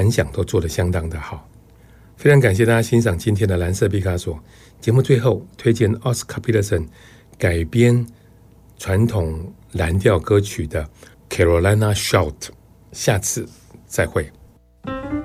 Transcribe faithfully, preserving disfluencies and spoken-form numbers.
感想都做得相当的好。非常感谢大家欣赏今天的蓝色毕卡索节目，最后推荐 Oscar Peterson 改编传统蓝调歌曲的 Carolina Shout， 下次再会。